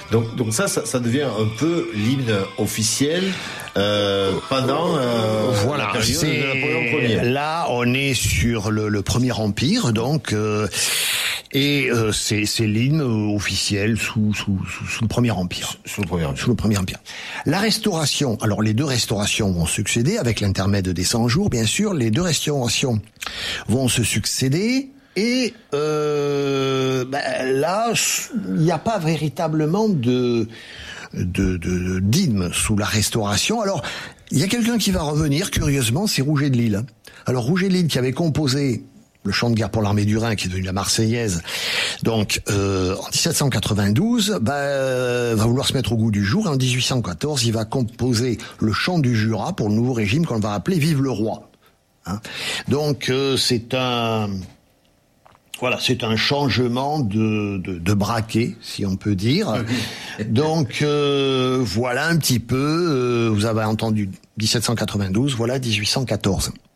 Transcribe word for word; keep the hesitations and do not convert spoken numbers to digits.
Donc, donc ça, ça, ça devient un peu l'hymne officiel euh, pendant euh, voilà, la période c'est, de Napoléon Ier. Là, on est sur le, le Premier Empire, donc, euh, et euh, c'est, c'est l'hymne officiel sous, sous, sous, sous le Premier Empire. Sous le Premier Empire. Sous le Premier Empire. La Restauration, alors les deux restaurations vont succéder, avec l'intermède des cent jours, bien sûr, les deux restaurations vont se succéder. Et euh, ben là, il n'y a pas véritablement de, de, de d'hymne sous la Restauration. Alors, il y a quelqu'un qui va revenir, curieusement, c'est Rouget de Lille. Alors, Rouget de Lille qui avait composé le chant de guerre pour l'armée du Rhin, qui est devenu la Marseillaise, donc euh, en dix-sept cent quatre-vingt-douze, ben, va vouloir se mettre au goût du jour. En dix-huit cent quatorze, il va composer le chant du Jura pour le nouveau régime qu'on va appeler Vive le Roi. Hein. Donc, euh, c'est un... Voilà, c'est un changement de, de, de braquet, si on peut dire. Donc, euh, voilà un petit peu, euh, vous avez entendu dix-sept cent quatre-vingt-douze, voilà dix-huit cent quatorze.